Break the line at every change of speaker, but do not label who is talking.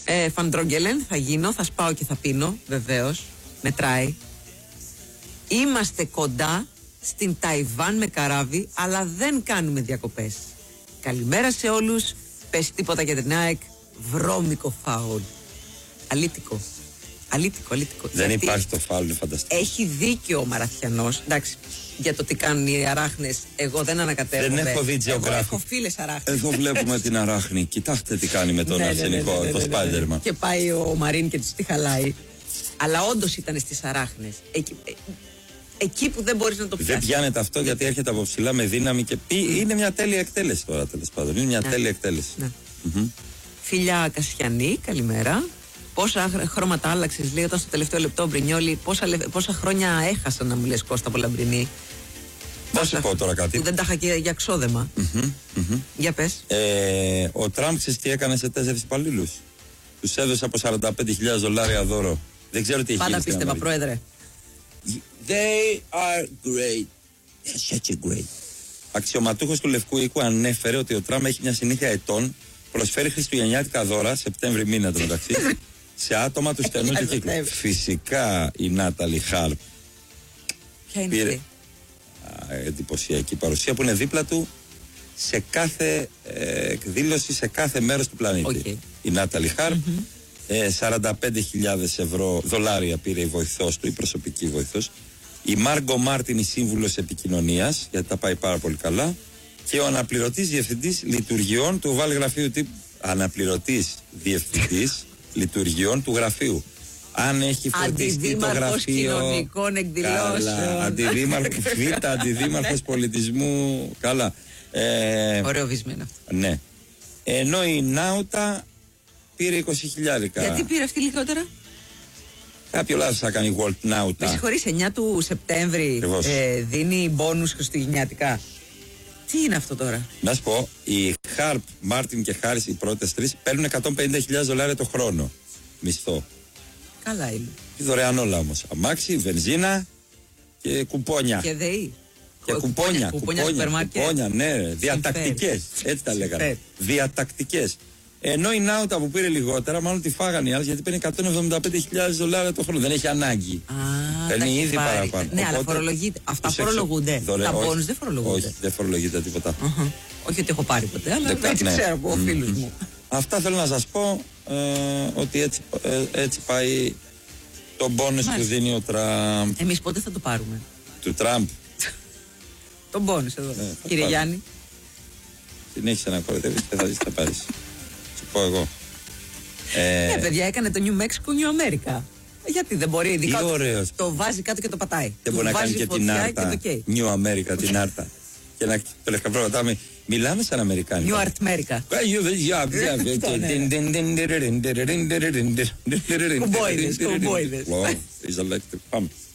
Φαντρόγγελεν θα γίνω, θα σπάω και θα πίνω, βεβαίως. Μετράει. Είμαστε κοντά στην Ταϊβάν με καράβι, αλλά δεν κάνουμε διακοπές. Καλημέρα σε όλους. Πες τίποτα για την ΑΕΚ. Βρώμικο φάουλ. Αλήτικο.
Δεν υπάρχει το φάουλ, είναι φανταστικό.
Έχει δίκιο ο Μαραθιανός. Εντάξει, για το τι κάνουν οι αράχνες, εγώ δεν ανακατεύομαι.
Δεν έχω δει Geographic.
Έχω φίλες αράχνες.
Εδώ βλέπουμε την αράχνη. Κοιτάξτε τι κάνει με τον αρσενικό, το Spider-Man.
Και πάει ο Μαρίν και τη χαλάει. Αλλά όντως ήταν στις αράχνες. Εκεί που δεν μπορείς να το πιάσεις.
Δεν πιάνεται αυτό γιατί έρχεται από ψηλά με δύναμη και είναι μια τέλεια εκτέλεση τώρα, τέλος πάντων. Είναι μια τέλεια εκτέλεση.
Φιλιά Κασιανή, καλημέρα. Πόσα χρώματα άλλαξες, λέει, όταν στο τελευταίο λεπτό Μπρινιόλι, πόσα χρόνια έχασα να μου λες, Κώστα Πολαμπρινή.
Θα σου πω τώρα κάτι.
Που δεν τα είχα και για ξόδεμα. Για πες.
Ο Τραμπ ξέρεις τι έκανε σε 4 υπαλλήλους. Τους έδωσε από $45,000 δώρο. Δεν ξέρω τι έχει γίνει.
Πάντα πίστευα, Πρόεδρε.
They are great. They're such a great. Αξιωματούχος του Λευκού Οίκου ανέφερε ότι ο Τραμπ έχει μια συνήθεια ετών, προσφέρει χριστουγεννιάτικα δώρα, Σεπτέμβρη μήνα το μεταξύ, σε άτομα του στενού του κύκλου. Φυσικά η Νάταλι Χάρπ.
Ποια είναι αυτή?
Εντυπωσιακή παρουσία που είναι δίπλα του σε κάθε εκδήλωση, σε κάθε μέρος του πλανήτη. Η Νάταλι Χάρπ. $45,000 πήρε η βοηθός του, η προσωπική βοηθός. Η Μάργκο Μάρτιν, η σύμβουλος επικοινωνίας, γιατί τα πάει πάρα πολύ καλά. Και ο αναπληρωτής διευθυντής λειτουργιών του ΟΒΑΛ γραφείου τύπου. Αναπληρωτής διευθυντής λειτουργιών του γραφείου. Αν έχει φωτιστεί το γραφείο.
Κοινωνικών εκδηλώσεων.
Αντιδήμαρχος πολιτισμού. Καλά.
Ωραίο βυσμένο αυτό.
Ναι. Ενώ η Νάουτα πήρε 20,000.
Γιατί πήρε αυτή λιγότερα?
Κάποιο λάθος θα κάνει η Walt Nauta.
Με συγχωρείς, 9 του Σεπτέμβρη δίνει μπόνους χριστουγεννιάτικα. Τι είναι αυτό τώρα?
Να σου πω, οι Χαρπ, Μάρτιν και Χάρις, οι πρώτες τρεις, παίρνουν $150,000 το χρόνο μισθό.
Καλά είναι.
Δωρεάν όλα όμως. Αμάξι, βενζίνα και κουπόνια.
Και ΔΕΗ.
Και κουπόνια, ναι, διατακτικές. Έτσι τα λέγανε. Διατακτικές. Ενώ η Νάουτα που πήρε λιγότερα, μάλλον τη φάγανε οι άλλες, γιατί παίρνει $175,000 το χρόνο. Δεν έχει ανάγκη. Παίρνει ήδη παραπάνω.
Ναι, αλλά φορολογείται. Αυτά φορολογούνται. Τα μπόνους δεν φορολογούνται.
Όχι, δεν φορολογείται τίποτα.
Όχι ότι έχω πάρει ποτέ, αλλά έτσι ξέρω από φίλους μου.
Αυτά θέλω να σας πω, ότι έτσι πάει το μπόνους που δίνει ο Τραμπ.
Εμείς πότε θα το πάρουμε?
Του Τραμπ.
Το μπόνους εδώ, κύριε Γιάννη.
Συνέχισε να κοροϊδεύεις και θα δεις τι θα πάρεις. Σου πω εγώ.
Ναι, παιδιά, έκανε το New Mexico New America. Γιατί δεν μπορεί, ειδικά το βάζει κάτω και το πατάει.
Δεν μπορεί να κάνει και την άρτα. New America, την άρτα. Και να το λευκαπρόβατάμε. Μιλάμε σαν Αμερικάνοι.
New Art America.
Κουμπόιδες. Πάμε.